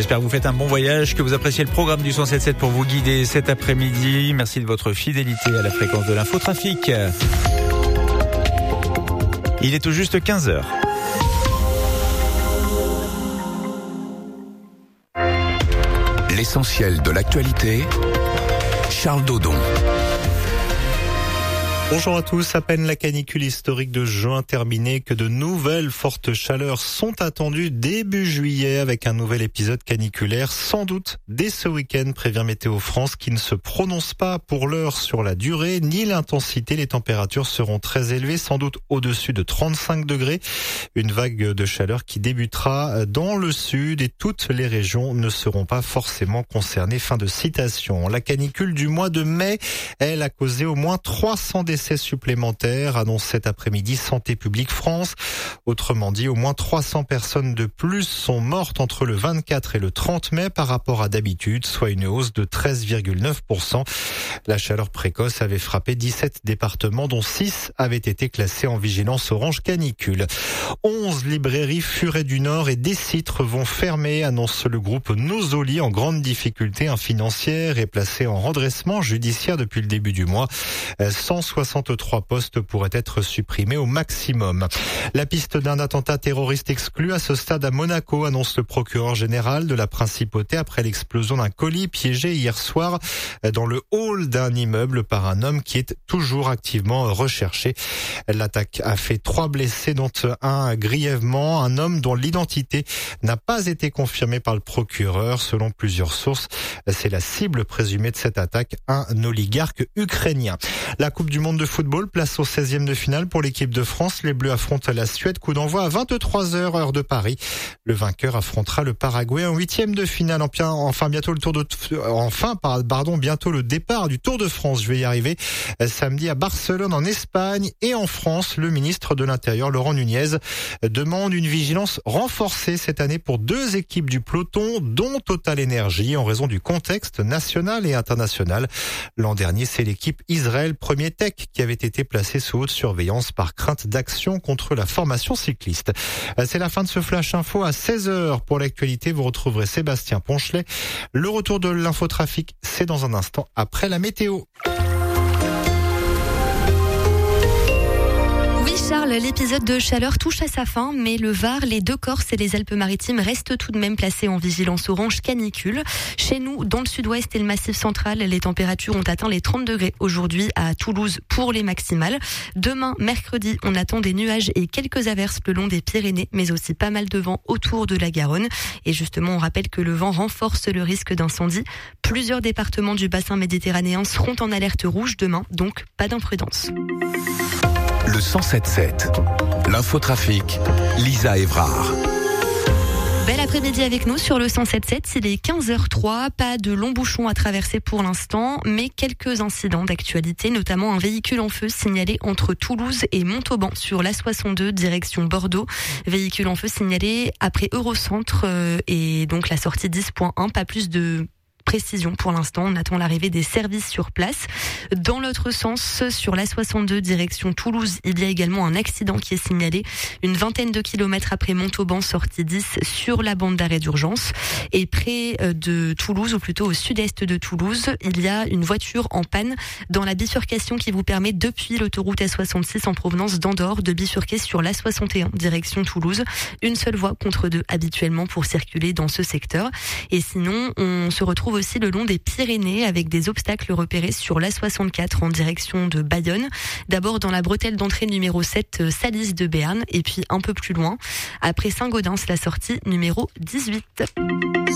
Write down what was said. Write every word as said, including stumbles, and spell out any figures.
J'espère que vous faites un bon voyage, que vous appréciez le programme du cent sept sept pour vous guider cet après-midi. Merci de votre fidélité à la fréquence de l'infotrafic. Il est tout juste quinze heures. L'essentiel de l'actualité, Charles Dodon. Bonjour à tous. À peine la canicule historique de juin terminée que de nouvelles fortes chaleurs sont attendues début juillet avec un nouvel épisode caniculaire sans doute dès ce week-end, prévient Météo France, qui ne se prononce pas pour l'heure sur la durée ni l'intensité. Les températures seront très élevées, sans doute au-dessus de trente-cinq degrés. Une vague de chaleur qui débutera dans le sud et toutes les régions ne seront pas forcément concernées. Fin de citation. La canicule du mois de mai, elle a causé au moins trois cents décès supplémentaires, annonce cet après-midi Santé publique France. Autrement dit, au moins trois cents personnes de plus sont mortes entre le vingt-quatre et le trente mai par rapport à d'habitude, soit une hausse de treize virgule neuf pour cent. La chaleur précoce avait frappé dix-sept départements, dont six avaient été classés en vigilance orange canicule. onze librairies Furet du Nord et Décitre vont fermer, annonce le groupe Nosoli, en grande difficulté financière et placé en redressement judiciaire depuis le début du mois. cent soixante-trois postes pourraient être supprimés au maximum. La piste d'un attentat terroriste exclu à ce stade à Monaco, annonce le procureur général de la Principauté après l'explosion d'un colis piégé hier soir dans le hall d'un immeuble par un homme qui est toujours activement recherché. L'attaque a fait trois blessés, dont un grièvement, un homme dont l'identité n'a pas été confirmée par le procureur. Selon plusieurs sources, c'est la cible présumée de cette attaque, un oligarque ukrainien. La Coupe du Monde de football, place au seizième de finale pour l'équipe de France. Les Bleus affrontent la Suède, coup d'envoi à vingt-trois heures heure de Paris. Le vainqueur affrontera le Paraguay en huitième de finale. Enfin bientôt le tour de enfin pardon bientôt le départ du Tour de France. Je vais y arriver. Samedi à Barcelone en Espagne et en France, le ministre de l'Intérieur Laurent Nunez demande une vigilance renforcée cette année pour deux équipes du peloton, dont Total Energy, en raison du contexte national et international. L'an dernier, c'est l'équipe Israël Premier Tech qui avait été placé sous haute surveillance par crainte d'action contre la formation cycliste. C'est la fin de ce Flash Info à seize heures. Pour l'actualité, vous retrouverez Sébastien Ponchelet. Le retour de l'infotrafic, c'est dans un instant après la météo. Charles, l'épisode de chaleur touche à sa fin, mais le Var, les deux Corses et les Alpes-Maritimes restent tout de même placés en vigilance orange canicule. Chez nous, dans le sud-ouest et le massif central, les températures ont atteint les trente degrés aujourd'hui à Toulouse pour les maximales. Demain, mercredi, on attend des nuages et quelques averses le long des Pyrénées, mais aussi pas mal de vent autour de la Garonne. Et justement, on rappelle que le vent renforce le risque d'incendie. Plusieurs départements du bassin méditerranéen seront en alerte rouge demain, donc pas d'imprudence. Le cent sept sept, l'infotrafic, Lisa Evrard. Bel après-midi avec nous sur le cent sept sept, il est quinze heures trois, pas de longs bouchons à traverser pour l'instant, mais quelques incidents d'actualité, notamment un véhicule en feu signalé entre Toulouse et Montauban sur l'A soixante-deux direction Bordeaux. Véhicule en feu signalé après Eurocentre euh, et donc la sortie dix point un, pas plus de précision pour l'instant, on attend l'arrivée des services sur place. Dans l'autre sens, sur l'A soixante-deux direction Toulouse, il y a également un accident qui est signalé une vingtaine de kilomètres après Montauban, sortie dix sur la bande d'arrêt d'urgence. Et près de Toulouse, ou plutôt au sud-est de Toulouse, il y a une voiture en panne dans la bifurcation qui vous permet depuis l'autoroute A soixante-six en provenance d'Andorre de bifurquer sur l'A soixante et un direction Toulouse. Une seule voie contre deux habituellement pour circuler dans ce secteur. Et sinon, on se retrouve aussi le long des Pyrénées avec des obstacles repérés sur l'A soixante-quatre en direction de Bayonne. D'abord dans la bretelle d'entrée numéro sept, Salis de Béarn, et puis un peu plus loin, après Saint-Gaudens, la sortie numéro dix-huit.